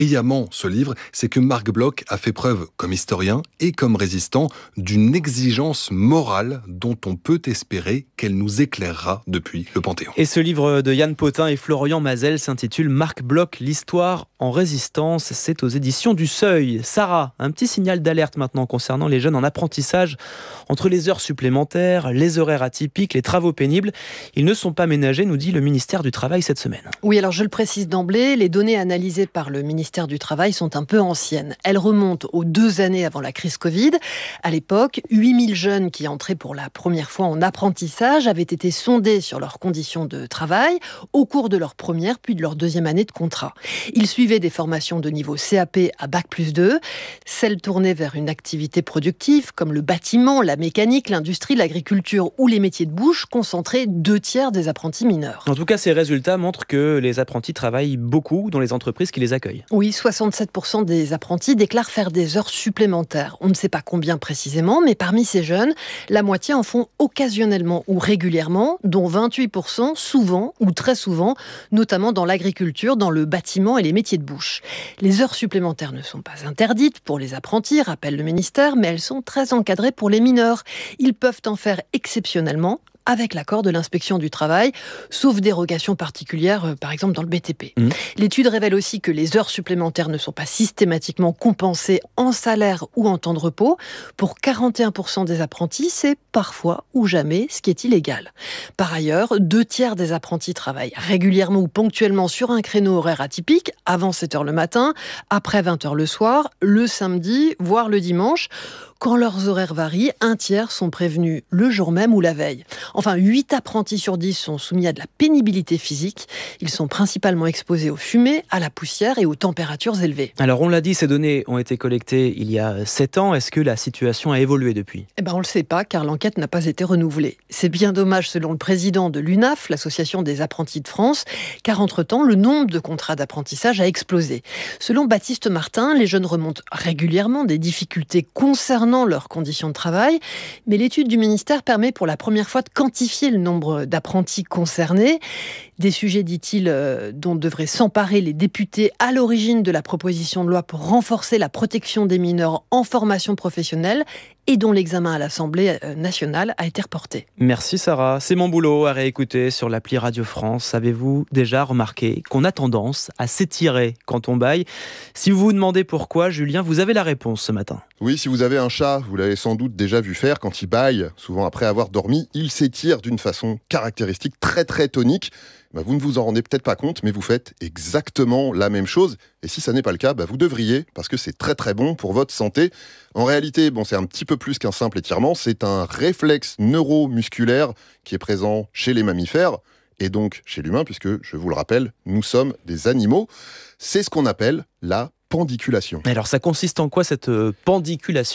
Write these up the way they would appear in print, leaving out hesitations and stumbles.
brillamment ce livre, c'est que Marc Bloch a fait preuve, comme historien et comme résistant, d'une exigence morale dont on peut espérer qu'elle nous éclairera depuis le Panthéon. Et ce livre de Yann Potin et Florian Mazel s'intitule Marc Bloch, l'histoire en résistance. C'est aux éditions du Seuil. Sarah, un petit signal d'alerte maintenant concernant les jeunes en apprentissage. Entre les heures supplémentaires, les horaires atypiques, les travaux pénibles, ils ne sont pas ménagés, nous dit le ministère du Travail cette semaine. Oui, alors je le précise d'emblée, les données analysées par le ministère du Travail sont un peu anciennes. Elles remontent aux 2 années avant la crise Covid. À l'époque, 8000 jeunes qui entraient pour la première fois en apprentissage avaient été sondés sur leurs conditions de travail au cours de leur première puis de leur deuxième année de contrat. Ils suivaient des formations de niveau CAP à Bac+2, celles tournées vers une activité productive comme le bâtiment, la mécanique, l'industrie, l'agriculture ou les métiers de bouche concentraient 2/3 des apprentis mineurs. En tout cas, ces résultats montrent que les apprentis travaillent beaucoup dans les entreprises qui les accueillent. Oui, 67% des apprentis déclarent faire des heures supplémentaires. On ne sait pas combien précisément, mais parmi ces jeunes, la moitié en font occasionnellement ou régulièrement, dont 28% souvent ou très souvent, notamment dans l'agriculture, dans le bâtiment et les métiers de bouche. Les heures supplémentaires ne sont pas interdites pour les apprentis, rappelle le ministère, mais elles sont très encadrées pour les mineurs. Ils peuvent en faire exceptionnellement, avec l'accord de l'inspection du travail, sauf dérogation particulière, par exemple dans le BTP. L'étude révèle aussi que les heures supplémentaires ne sont pas systématiquement compensées en salaire ou en temps de repos. Pour 41% des apprentis, c'est parfois ou jamais, ce qui est illégal. Par ailleurs, 2/3 des apprentis travaillent régulièrement ou ponctuellement sur un créneau horaire atypique, avant 7h le matin, après 20h le soir, le samedi, voire le dimanche. Quand leurs horaires varient, 1/3 sont prévenus le jour même ou la veille. Enfin, 8 apprentis sur 10 sont soumis à de la pénibilité physique. Ils sont principalement exposés aux fumées, à la poussière et aux températures élevées. Alors on l'a dit, ces données ont été collectées il y a 7 ans. Est-ce que la situation a évolué depuis ? On ne le sait pas, car l'enquête n'a pas été renouvelée. C'est bien dommage selon le président de l'UNAF, l'Association des apprentis de France, car entre-temps, le nombre de contrats d'apprentissage a explosé. Selon Baptiste Martin, les jeunes remontent régulièrement des difficultés concernant leurs conditions de travail, mais l'étude du ministère permet pour la première fois de quantifier le nombre d'apprentis concernés. Des sujets, dit-il, dont devraient s'emparer les députés à l'origine de la proposition de loi pour renforcer la protection des mineurs en formation professionnelle et dont l'examen à l'Assemblée nationale a été reporté. Merci Sarah, c'est mon boulot à réécouter sur l'appli Radio France. Avez-vous déjà remarqué qu'on a tendance à s'étirer quand on bâille ? Si vous vous demandez pourquoi, Julien, vous avez la réponse ce matin. Oui, si vous avez un chat, vous l'avez sans doute déjà vu faire quand il bâille, souvent après avoir dormi, il s'étire d'une façon caractéristique, très très tonique. Vous ne vous en rendez peut-être pas compte, mais vous faites exactement la même chose. Et si ça n'est pas le cas, vous devriez, parce que c'est très très bon pour votre santé. En réalité, c'est un petit peu plus qu'un simple étirement, c'est un réflexe neuromusculaire qui est présent chez les mammifères, et donc chez l'humain, puisque, je vous le rappelle, nous sommes des animaux. C'est ce qu'on appelle la pendiculation. Alors ça consiste en quoi cette pendiculation ?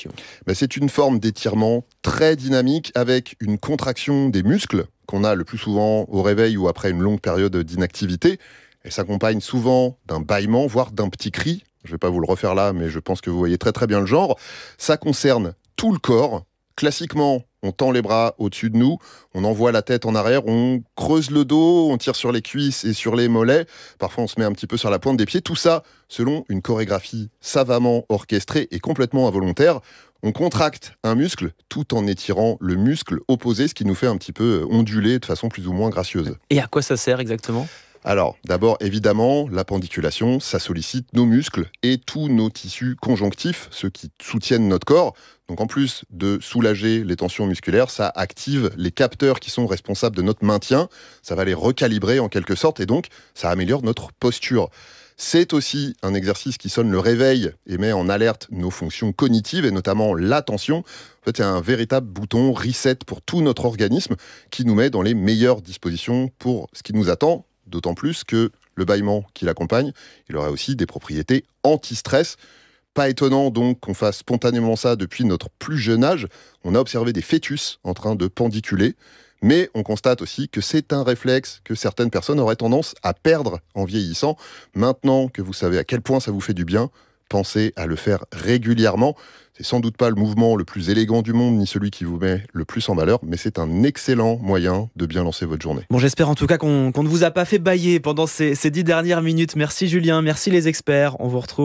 C'est une forme d'étirement très dynamique avec une contraction des muscles qu'on a le plus souvent au réveil ou après une longue période d'inactivité. Elle s'accompagne souvent d'un bâillement, voire d'un petit cri. Je ne vais pas vous le refaire là, mais je pense que vous voyez très très bien le genre. Ça concerne tout le corps. Classiquement, on tend les bras au-dessus de nous, on envoie la tête en arrière, on creuse le dos, on tire sur les cuisses et sur les mollets. Parfois, on se met un petit peu sur la pointe des pieds. Tout ça selon une chorégraphie savamment orchestrée et complètement involontaire. On contracte un muscle tout en étirant le muscle opposé, ce qui nous fait un petit peu onduler de façon plus ou moins gracieuse. Et à quoi ça sert exactement ? Alors, d'abord, évidemment, la pendiculation, ça sollicite nos muscles et tous nos tissus conjonctifs, ceux qui soutiennent notre corps. Donc, en plus de soulager les tensions musculaires, ça active les capteurs qui sont responsables de notre maintien. Ça va les recalibrer en quelque sorte et donc, ça améliore notre posture. C'est aussi un exercice qui sonne le réveil et met en alerte nos fonctions cognitives et notamment l'attention. En fait, c'est un véritable bouton reset pour tout notre organisme qui nous met dans les meilleures dispositions pour ce qui nous attend. D'autant plus que le bâillement qui l'accompagne, il aurait aussi des propriétés anti-stress. Pas étonnant donc qu'on fasse spontanément ça depuis notre plus jeune âge. On a observé des fœtus en train de pendiculer. Mais on constate aussi que c'est un réflexe que certaines personnes auraient tendance à perdre en vieillissant. Maintenant que vous savez à quel point ça vous fait du bien, pensez à le faire régulièrement. C'est sans doute pas le mouvement le plus élégant du monde, ni celui qui vous met le plus en valeur, mais c'est un excellent moyen de bien lancer votre journée. Bon, j'espère en tout cas qu'on ne vous a pas fait bâiller pendant ces 10 dernières minutes. Merci Julien, merci les experts. On vous retrouve